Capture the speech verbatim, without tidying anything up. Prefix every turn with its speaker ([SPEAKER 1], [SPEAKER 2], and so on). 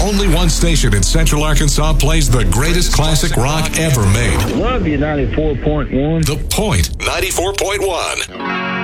[SPEAKER 1] only one station in Central Arkansas plays the greatest classic rock ever made.
[SPEAKER 2] Love you, ninety-four point one.
[SPEAKER 1] The Point, ninety-four point one.